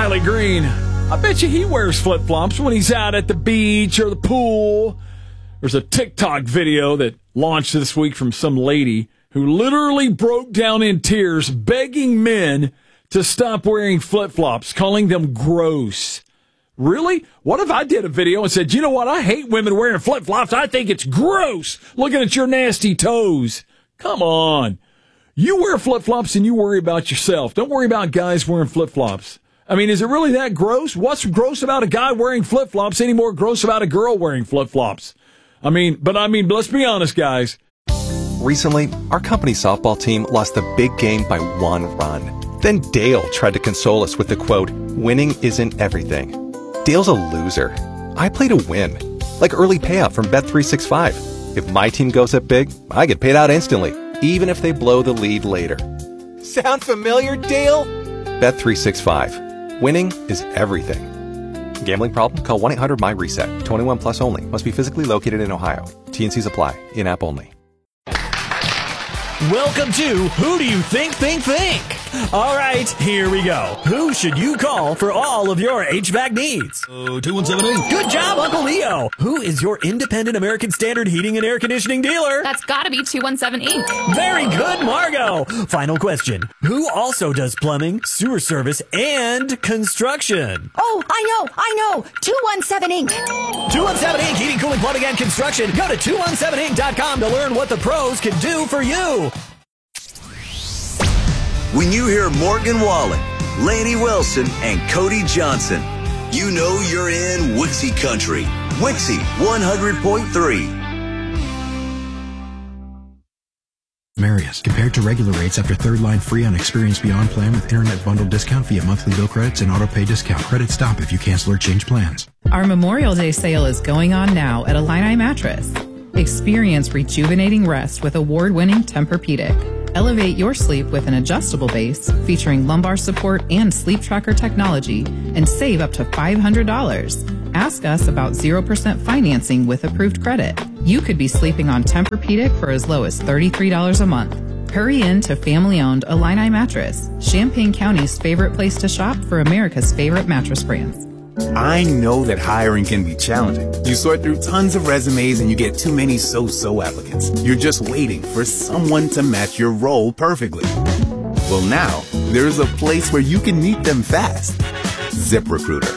Riley Green. I bet you he wears flip-flops when he's out at the beach or the pool. There's a TikTok video that launched this week from some lady who literally broke down in tears begging men to stop wearing flip-flops, calling them gross. Really? What if I did a video and said, you know what, I hate women wearing flip-flops. I think it's gross looking at your nasty toes. Come on. You wear flip-flops and you worry about yourself. Don't worry about guys wearing flip-flops. I mean, is it really that gross? What's gross about a guy wearing flip-flops any more gross about a girl wearing flip-flops? I mean, let's be honest, guys. Recently, our company's softball team lost the big game by 1 run. Then Dale tried to console us with the quote, "Winning isn't everything." Dale's a loser. I play to win. Like early payout from Bet365. If my team goes up big, I get paid out instantly, even if they blow the lead later. Sound familiar, Dale? Bet365. Winning is everything. Gambling problem? Call 1-800-MY-RESET. 21 plus only. Must be physically located in Ohio. T&Cs apply. In-app only. Welcome to Who Do You Think? All right, here we go. Who should you call for all of your HVAC needs? 2178. Good job, Uncle Leo. Who is your independent American Standard heating and air conditioning dealer? That's gotta be 217 Inc. Very good, Margo. Final question. Who also does plumbing, sewer service, and construction? Oh, I know. 217 Inc. 217 Inc. Heating, cooling, plumbing, and construction. Go to 217inc.com to learn what the pros can do for you. When you hear Morgan Wallen, Laney Wilson, and Cody Johnson, you know you're in Wixie Country. Wixie 100.3. Marius, compared to regular rates after third line free on Experience Beyond plan with internet bundle discount via monthly bill credits and auto pay discount. Credits stop if you cancel or change plans. Our Memorial Day sale is going on now at Illini Mattress. Experience rejuvenating rest with award-winning Tempur-Pedic. Elevate your sleep with an adjustable base featuring lumbar support and sleep tracker technology and save up to $500. Ask us about 0% financing with approved credit. You could be sleeping on Tempur-Pedic for as low as $33 a month. Hurry in to family-owned Illini Mattress, Champaign County's favorite place to shop for America's favorite mattress brands. I know that hiring can be challenging. You sort through tons of resumes and you get too many so-so applicants. You're just waiting for someone to match your role perfectly. Well, now, there's a place where you can meet them fast. ZipRecruiter.